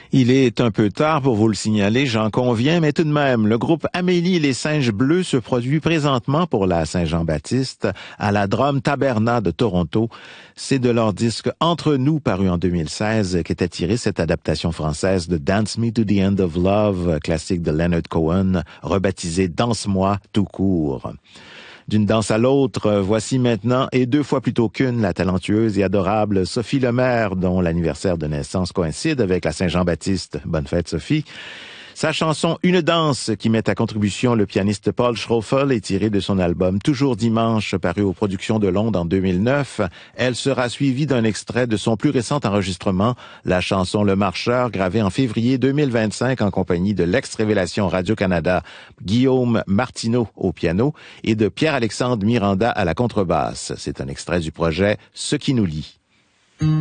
Il est un peu tard pour vous le signaler, j'en conviens, mais tout de même, le groupe Amélie et les Singes Bleus se produit présentement pour la Saint-Jean-Baptiste à la Drum Taberna de Toronto. C'est de leur disque Entre nous, paru en 2016, qu'était tirée cette adaptation française de Dance Me to the End of Love, classique de Leonard Cohen, rebaptisé Danse-moi tout court. D'une danse à l'autre, voici maintenant, et 2 fois plutôt qu'une, la talentueuse et adorable Sophie Lemaire, dont l'anniversaire de naissance coïncide avec la Saint-Jean-Baptiste. Bonne fête, Sophie. Sa chanson Une danse, qui met à contribution le pianiste Paul Schroeffel, est tirée de son album Toujours dimanche, paru aux Productions de Londres en 2009. Elle sera suivie d'un extrait de son plus récent enregistrement, la chanson Le Marcheur, gravée en février 2025 en compagnie de l'ex-révélation Radio-Canada Guillaume Martineau au piano et de Pierre-Alexandre Miranda à la contrebasse. C'est un extrait du projet Ce qui nous lie.